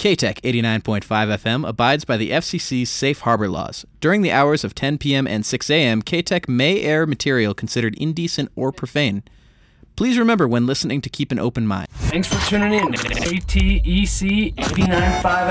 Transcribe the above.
KTEC 89.5 FM abides by the FCC's safe harbor laws. During the hours of 10 p.m. and 6 a.m., KTEC may air material considered indecent or profane. Please remember when listening to keep an open mind. Thanks for tuning in to KTEC 89.5